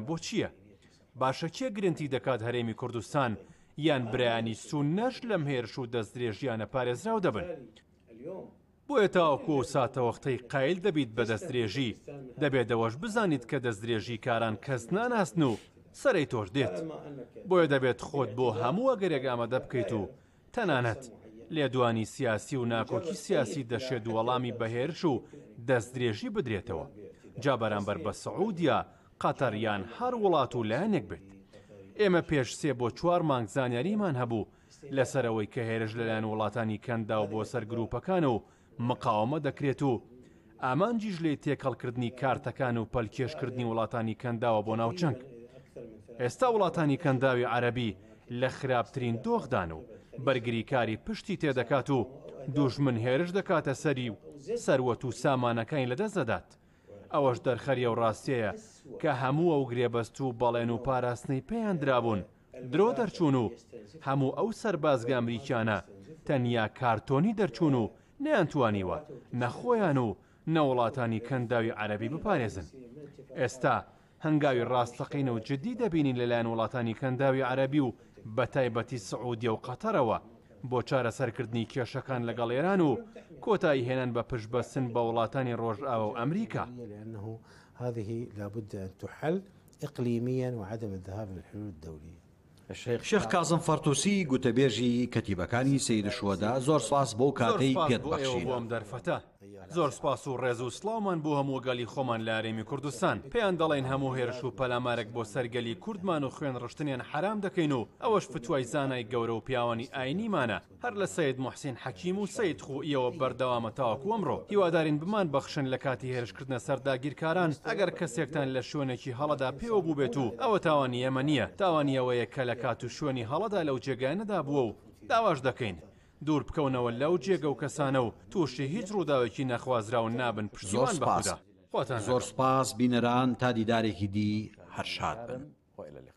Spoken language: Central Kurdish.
بۆ چییە؟ باشە کێ گرنتی دەکات هەرێمی کوردستان یان برایانی سونەش لەم هێرش و دەستدرێژیانە پارێزراو دەبن؟ بۆیە تاوەکو و ساتەوەختەی قایل دەبیت بە دەستدرێژی دەبێت دەوەش بزانیت کە دەستدرێژی کاران کەس ناناستن و سەرەی تۆش دێت. بۆیە دەبێت خۆت بۆ هەموو ئەگەرێک ئامادە بکەیت و تەنانەت لێدوانی سیاسی و ناکۆکی سیاسی دەشێت وەڵامی بەهێرش و دەستدرێژی بدرێتەوە، جا بەرامبەر بە سەعودیا، قەتەر یان هەر وڵات و لایەنێک بێت. ئێمە پێش 3 بۆ 4 مانگ زانیاریمان هەبوو لەسەرەوەی کە هێرش لەلایەن وڵاتانی کەندا و بۆ سەر گروپەکان و مقاومە دەکرێت و ئامانجیش لێ تێکەڵکردنی کارتەکان و پەلکێشکردنی وڵاتانی کەنداوە بۆ ناوچەنگ. ئێستا وڵاتانی کەنداوی عەرەبی لە خراپترین دۆخدان و بەرگریکاری پشتی تێدەکات و دوژمن هێرش دەکاتە سەری و سەروەت و سامانەکانی لەدەست دەدات. ئەوەش دەرخەریە و ڕاستیەیە کە هەموو ئەو گرێبەست و بەڵێن و پاراستنەی پێیان درابوون درۆ دەرچوون و هەموو ئەو سەربازگە ئەمریکیانە تەنیا کارتۆنی دەرچوون و نەیانتوانیوە نەخۆیان و نەوڵاتانی کەنداوی عەرەبی بپارێزن. ئێستا هەنگاوی ڕاستەقینە و جددی دەبینین لەلایەن وڵاتانی کەنداوی عەرەبی و بە تایبەتی سعودیە و قەتەرەوە بۆ چارەسەرکردنی کێشەکان لەگەڵ ئێران و کۆتایی هێنان بە پشتبەستن بە وڵاتانی ڕۆژئاوا و ئەمریکا. هذه لابد أن تحل إقليميا وعدم الذهاب للحلول الدولية. شێخ کازم فەرتوسی گوتەبێژی کەتیبەکانی سەید شوهەدا زۆر سپاس بۆ کاتەی پێتبەخشین. بۆم دەرفەتە زۆر سپاس و ڕێز و سڵاومان بۆ هەموو گەلی خۆمان لە هەرێمی کوردستان. پێیان دەڵێن هەموو هێرش و پەلامارێک بۆ سەرگەلی کوردمان و خوێن ڕشتنیان حرام دەکەین و ئەوەش فتوای زانای گەورە و پیاوانی ئاینیمانە هەر لە سەید موحسین حەکیم و سەید خوئیەوە بەردەوامە تاوەکو ئەمڕۆ. هیوادارین بمان بەخشن لە کاتی هێرشکردنە سەر داگیرکاران ئەگەر کەسێکتان لە شوێنێکی هەڵەدا پێوە بوو بێت و ئەوە تاوانی ئێمە نییە، تاوانی ئەوەیە کە لە کات و شوێنی هەڵەدا لەو جێگانەدا بووە و داواش دەکەین دوور بکەونەوە لەو جێگە و کەسانە و تووشی هیچ ڕووداوێکی نەخوازراون نابن. پشتیوان بە خوددا. زۆر سپاس بینەران، تا دیدارێکی دی هەر شاد بن.